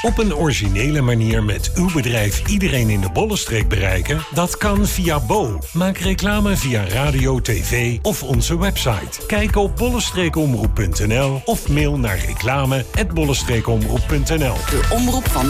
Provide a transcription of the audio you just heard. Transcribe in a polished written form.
Op een originele manier met uw bedrijf iedereen in de Bollenstreek bereiken? Dat kan via Bo. Maak reclame via radio, tv of onze website. Kijk op bollenstreekomroep.nl of mail naar reclame@bollenstreekomroep.nl. De omroep van